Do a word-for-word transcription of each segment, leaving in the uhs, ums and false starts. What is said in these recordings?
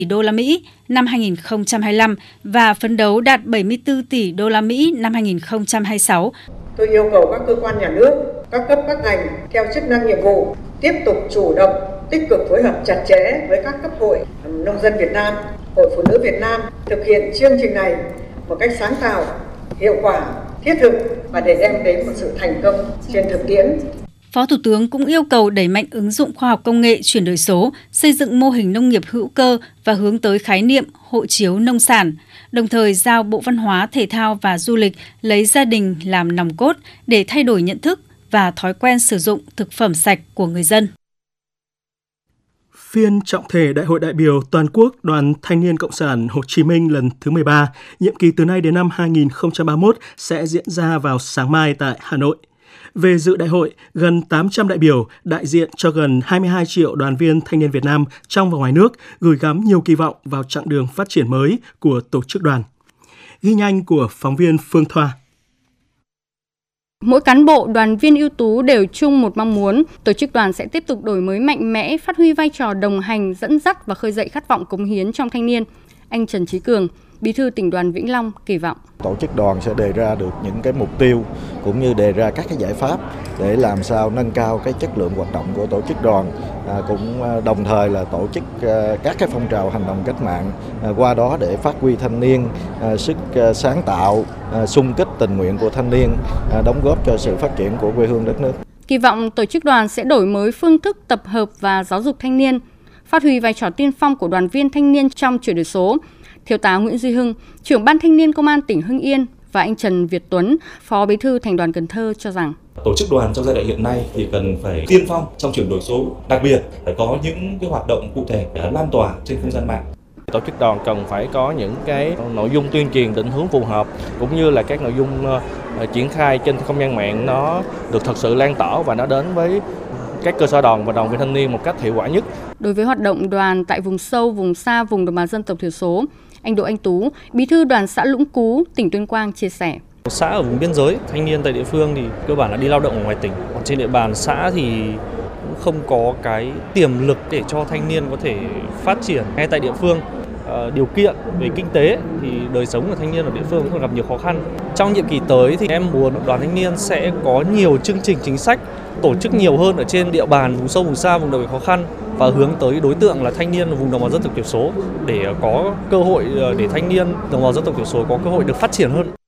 đô la Mỹ năm hai nghìn không trăm hai mươi lăm và phấn đấu đạt bảy mươi tư tỷ đô la Mỹ năm hai nghìn không trăm hai mươi sáu. Tôi yêu cầu các cơ quan nhà nước, các cấp các ngành theo chức năng nhiệm vụ tiếp tục chủ động, tích cực phối hợp chặt chẽ với các cấp hội nông dân Việt Nam, Hội Phụ nữ Việt Nam thực hiện chương trình này một cách sáng tạo, hiệu quả, thiết thực và để đem đến một sự thành công trên thực tiễn. Phó Thủ tướng cũng yêu cầu đẩy mạnh ứng dụng khoa học công nghệ chuyển đổi số, xây dựng mô hình nông nghiệp hữu cơ và hướng tới khái niệm hộ chiếu nông sản, đồng thời giao Bộ Văn hóa, Thể thao và Du lịch lấy gia đình làm nòng cốt để thay đổi nhận thức và thói quen sử dụng thực phẩm sạch của người dân. Phiên trọng thể Đại hội đại biểu toàn quốc Đoàn Thanh niên Cộng sản Hồ Chí Minh lần thứ mười ba, nhiệm kỳ từ nay đến năm hai nghìn không trăm ba mươi mốt sẽ diễn ra vào sáng mai tại Hà Nội. Về dự đại hội, gần tám trăm đại biểu đại diện cho gần hai mươi hai triệu đoàn viên thanh niên Việt Nam trong và ngoài nước gửi gắm nhiều kỳ vọng vào chặng đường phát triển mới của tổ chức đoàn. Ghi nhanh của phóng viên Phương Thoa. Mỗi cán bộ, đoàn viên ưu tú đều chung một mong muốn, tổ chức đoàn sẽ tiếp tục đổi mới mạnh mẽ, phát huy vai trò đồng hành, dẫn dắt và khơi dậy khát vọng cống hiến trong thanh niên. Anh Trần Chí Cường, Bí thư Tỉnh đoàn Vĩnh Long kỳ vọng tổ chức đoàn sẽ đề ra được những cái mục tiêu cũng như đề ra các cái giải pháp để làm sao nâng cao cái chất lượng hoạt động của tổ chức đoàn, à, cũng đồng thời là tổ chức à, các cái phong trào hành động cách mạng, à, qua đó để phát huy thanh niên, à, sức à, sáng tạo, à, xung kích tình nguyện của thanh niên, à, đóng góp cho sự phát triển của quê hương đất nước. Kỳ vọng tổ chức đoàn sẽ đổi mới phương thức tập hợp và giáo dục thanh niên, phát huy vai trò tiên phong của đoàn viên thanh niên trong chuyển đổi số. Thiếu tá Nguyễn Duy Hưng, trưởng ban thanh niên Công an tỉnh Hưng Yên và anh Trần Việt Tuấn, Phó Bí thư Thành đoàn Cần Thơ cho rằng tổ chức đoàn trong giai đoạn hiện nay thì cần phải tiên phong trong chuyển đổi số, đặc biệt phải có những cái hoạt động cụ thể để lan tỏa trên không gian mạng. Tổ chức đoàn cần phải có những cái nội dung tuyên truyền định hướng phù hợp cũng như là các nội dung uh, triển khai trên không gian mạng nó được thật sự lan tỏa và nó đến với các cơ sở đoàn và đoàn viên thanh niên một cách hiệu quả nhất. Đối với hoạt động đoàn tại vùng sâu, vùng xa, vùng đồng bào dân tộc thiểu số, anh Đỗ Anh Tú, Bí thư đoàn xã Lũng Cú, tỉnh Tuyên Quang chia sẻ. Xã ở vùng biên giới, thanh niên tại địa phương thì cơ bản là đi lao động ở ngoài tỉnh. Còn trên địa bàn xã thì cũng không có cái tiềm lực để cho thanh niên có thể phát triển ngay tại địa phương. Điều kiện về kinh tế thì đời sống của thanh niên ở địa phương cũng còn gặp nhiều khó khăn. Trong nhiệm kỳ tới thì em muốn đoàn thanh niên sẽ có nhiều chương trình chính sách tổ chức nhiều hơn ở trên địa bàn vùng sâu vùng xa, vùng đặc biệt khó khăn và hướng tới đối tượng là thanh niên ở vùng đồng bào dân tộc thiểu số để có cơ hội để thanh niên đồng bào dân tộc thiểu số có cơ hội được phát triển hơn.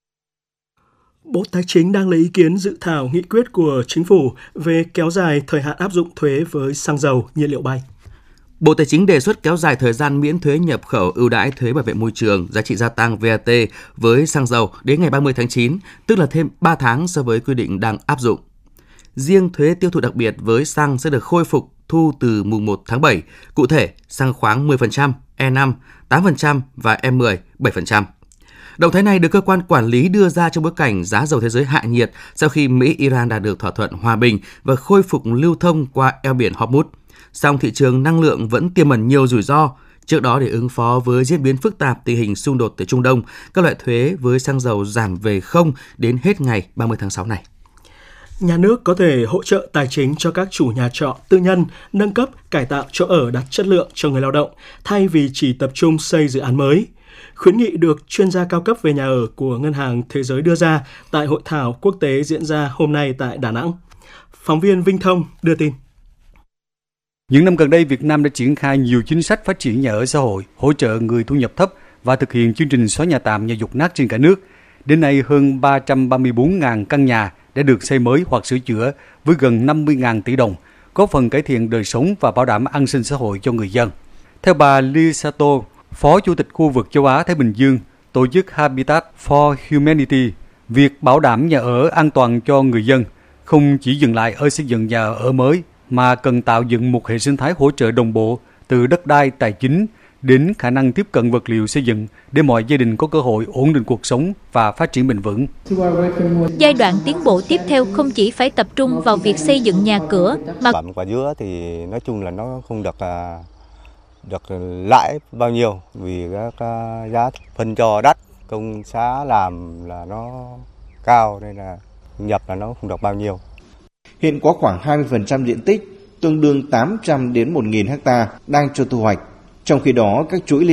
Bộ Tài chính đang lấy ý kiến dự thảo nghị quyết của Chính phủ về kéo dài thời hạn áp dụng thuế với xăng dầu, nhiên liệu bay. Bộ Tài chính đề xuất kéo dài thời gian miễn thuế nhập khẩu ưu đãi thuế bảo vệ môi trường, giá trị gia tăng vê a tê với xăng dầu đến ngày ba mươi tháng chín, tức là thêm ba tháng so với quy định đang áp dụng. Riêng thuế tiêu thụ đặc biệt với xăng sẽ được khôi phục thu từ mùng một tháng bảy, cụ thể xăng khoáng mười phần trăm, E năm tám phần trăm và E mười bảy phần trăm. Động thái này được cơ quan quản lý đưa ra trong bối cảnh giá dầu thế giới hạ nhiệt sau khi Mỹ-Iran đạt được thỏa thuận hòa bình và khôi phục lưu thông qua eo biển Hormuz. Song thị trường năng lượng vẫn tiềm ẩn nhiều rủi ro. Trước đó, để ứng phó với diễn biến phức tạp tình hình xung đột tại Trung Đông, các loại thuế với xăng dầu giảm về không đến hết ngày ba mươi tháng sáu này. Nhà nước có thể hỗ trợ tài chính cho các chủ nhà trọ tư nhân nâng cấp, cải tạo chỗ ở đạt chất lượng cho người lao động, thay vì chỉ tập trung xây dự án mới. Khuyến nghị được chuyên gia cao cấp về nhà ở của Ngân hàng Thế giới đưa ra tại hội thảo quốc tế diễn ra hôm nay tại Đà Nẵng. Phóng viên Vinh Thông đưa tin. Những năm gần đây, Việt Nam đã triển khai nhiều chính sách phát triển nhà ở xã hội, hỗ trợ người thu nhập thấp và thực hiện chương trình xóa nhà tạm, nhà dột nát trên cả nước. Đến nay, hơn ba trăm ba mươi tư nghìn căn nhà đã được xây mới hoặc sửa chữa với gần năm mươi nghìn tỷ đồng, góp phần cải thiện đời sống và bảo đảm an sinh xã hội cho người dân. Theo bà Lee Sato, Phó Chủ tịch khu vực châu Á-Thái Bình Dương, tổ chức Habitat for Humanity, việc bảo đảm nhà ở an toàn cho người dân không chỉ dừng lại ở xây dựng nhà ở mới, mà cần tạo dựng một hệ sinh thái hỗ trợ đồng bộ từ đất đai, tài chính đến khả năng tiếp cận vật liệu xây dựng để mọi gia đình có cơ hội ổn định cuộc sống và phát triển bền vững. Giai đoạn tiến bộ tiếp theo không chỉ phải tập trung vào việc xây dựng nhà cửa mà bẩm quả dứa thì nói chung là nó không được được lãi bao nhiêu vì các giá phân cho đắt, công xã làm là nó cao nên là nhập là nó không được bao nhiêu. Hiện có khoảng hai mươi phần trăm diện tích, tương đương tám trăm đến một nghìn ha đang cho thu hoạch. Trong khi đó, các chuỗi